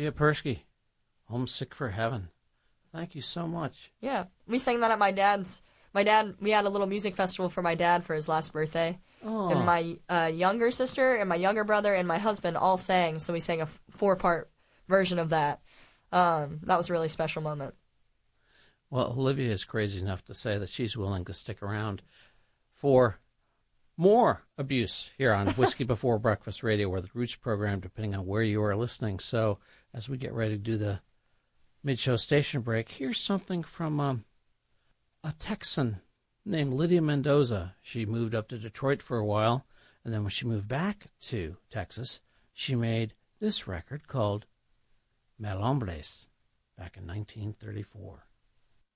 Olivia Persky, Homesick for Heaven. Thank you so much. Yeah, we sang that at my dad's. We had a little music festival for my dad for his last birthday. Oh. And my younger sister and my younger brother and my husband all sang, so we sang a 4-part version of that. That was a really special moment. Well, Olivia is crazy enough to say that she's willing to stick around for more abuse here on Whiskey Before Breakfast Radio, or the Roots program, depending on where you are listening. So as we get ready to do the mid-show station break, here's something from a Texan named Lydia Mendoza. She moved up to Detroit for a while, and then when she moved back to Texas, she made this record called Mil Hombres back in 1934.